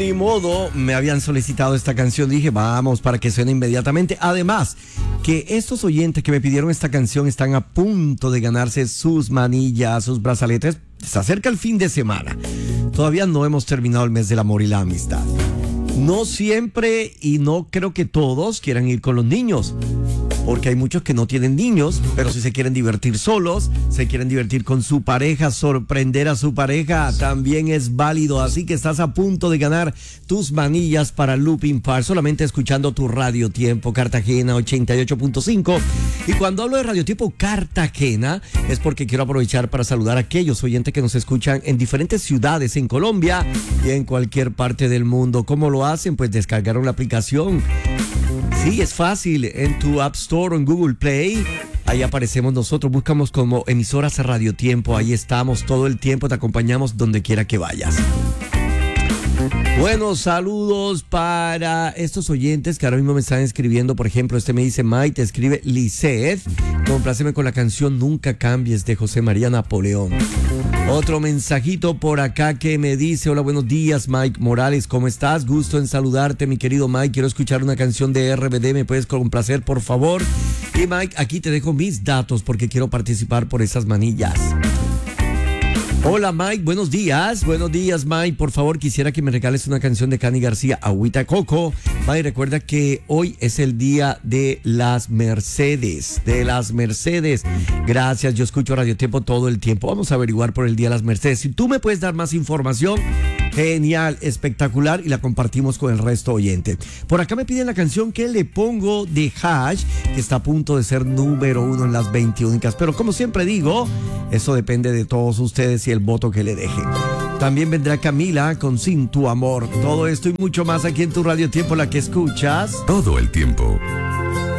ni modo, me habían solicitado esta canción, dije, vamos, para que suene inmediatamente. Además, que estos oyentes que me pidieron esta canción están a punto de ganarse sus manillas, sus brazaletes. Se acerca el fin de semana. Todavía no hemos terminado el mes del amor y la amistad. No siempre y no creo que todos quieran ir con los niños, porque hay muchos que no tienen niños, pero si se quieren divertir solos, se quieren divertir con su pareja, sorprender a su pareja, también es válido. Así que estás a punto de ganar tus manillas para Looping Park, solamente escuchando tu Radio Tiempo Cartagena 88.5. Y cuando hablo de Radio Tiempo Cartagena, es porque quiero aprovechar para saludar a aquellos oyentes que nos escuchan en diferentes ciudades en Colombia y en cualquier parte del mundo. ¿Cómo lo hacen? Pues descargaron la aplicación. Sí, es fácil, en tu App Store o en Google Play, ahí aparecemos nosotros, buscamos como emisoras Radio Tiempo, ahí estamos todo el tiempo, te acompañamos donde quiera que vayas. Bueno, saludos para estos oyentes que ahora mismo me están escribiendo. Por ejemplo, me dice Mike, te escribe Liseth, compláceme con la canción Nunca Cambies de José María Napoleón. Otro mensajito por acá que me dice, hola, buenos días, Mike Morales, ¿cómo estás? Gusto en saludarte, mi querido Mike, quiero escuchar una canción de RBD, ¿me puedes complacer, por favor? Y Mike, aquí te dejo mis datos porque quiero participar por esas manillas. Hola Mike, buenos días Mike, por favor quisiera que me regales una canción de Cani García, Agüita Coco. Mike, recuerda que hoy es el día de las Mercedes, gracias, yo escucho Radio Tiempo todo el tiempo, vamos a averiguar por el día de las Mercedes, si tú me puedes dar más información, genial, espectacular, y la compartimos con el resto oyente. Por acá me piden la canción que le pongo de Hash, que está a punto de ser número 1 en las 20 únicas, pero como siempre digo, eso depende de todos ustedes y el voto que le dejen. También vendrá Camila con Sin Tu Amor. Todo esto y mucho más aquí en tu Radio Tiempo, la que escuchas todo el tiempo.